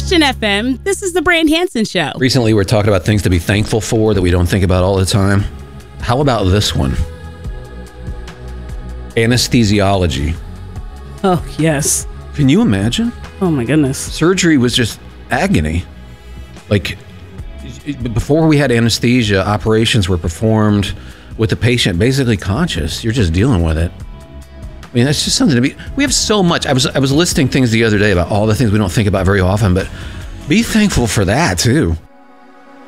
Christian FM, this is the Brand Hansen Show. Recently, we're talking about things to be thankful for that we don't think about all the time. How about this one? Anesthesiology. Oh, yes. Can you imagine? Oh, my goodness. Surgery was just agony. Like, before we had anesthesia, operations were performed with the patient basically conscious. You're just dealing with it. I mean, that's just something to be... We have so much. I was listing things the other day about all the things we don't think about very often, but be thankful for that, too.